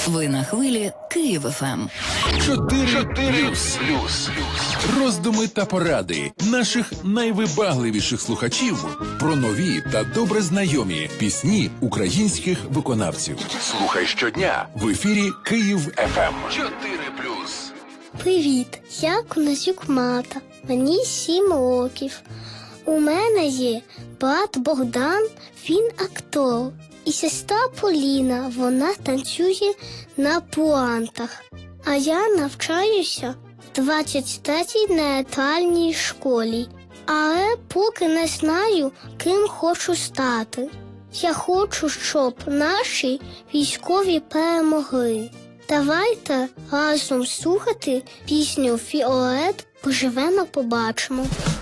Ви на хвилі Київ ФМ. 4+. Роздуми та поради наших найвибагливіших слухачів про нові та добре знайомі пісні українських виконавців. Слухай щодня в ефірі Київ ФМ. 4+. Привіт, я Конасюк Марта, мені 7 років. У мене є брат Богдан, він актор. І сестра Поліна, вона танцює на пуантах. А я навчаюся в 23-й театральній школі. Але поки не знаю, ким хочу стати. Я хочу, щоб наші військові перемогли. Давайте разом слухати пісню «Фіолет» «Поживемо, побачимо».